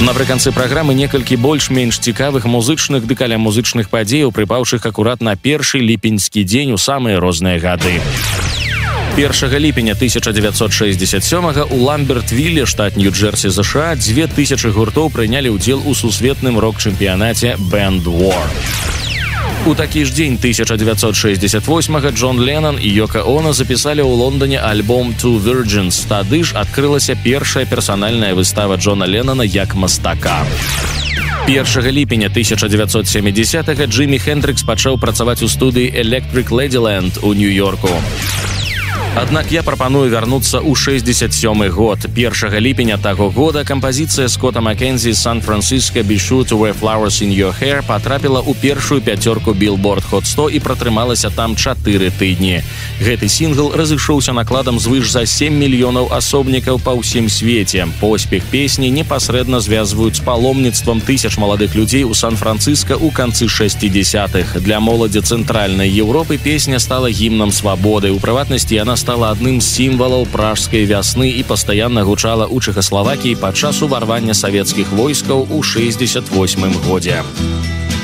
Напрыканцы праграмы некалькі больш-менш цікавых музычных ды каля музычных падзеяў, прыпаўшых акурат на першы ліпеньскі дзень у самыя розныя гады. 1 ліпеня 1967 у Ламбертвілле, штат Нью-Джерсі, США, 2000 гуртоў прынялі ўдзел у сусветным рок-чэмпіянаце Band War. У такі ж дзень 1968 Джон Леннон і Йока Оно запісалі ў Лондоне альбом «Two Virgins». Тады ж адкрылася першая персанальная выстава Джона Леннона як мастака. 1 ліпеня 1970 Джимі Хендрикс пачаў працаваць у студыі Electric Ladyland у Нью-Йорку. Аднак я прапаную вярнуцца ў 67 год. 1 ліпеня таго года кампазіцыя Скотта Маккензі «Сан-Франциско Be Sure to Wear Flowers in Your Hair» патрапіла ў першую пяцёрку Billboard Hot 100 і пратрымалася там 4 тыдні. Гэты сінгл разышоўся накладам звыш за 7 мільёнаў асобнікаў па ўсім свеце. Поспех песні непасрэдна звязваюць з паломніцтвам тысяч маладых людзей у Сан-Франциско ў канцы 60-х. Для моладзі цэнтральнай Еўропы песня стала гімнам свабоды. У прыватнасці яна стала адным з сімвалаў пражскай вясны і пастаянна гучала ў Чэхаславакіі падчас уварвання савецкіх войскаў у 68 годзе.